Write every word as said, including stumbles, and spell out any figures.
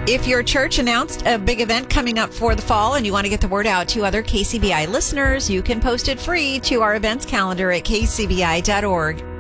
If your church announced a big event coming up for the fall and you want to get the word out to other K C B I listeners, you can post it free to our events calendar at k c b i dot org.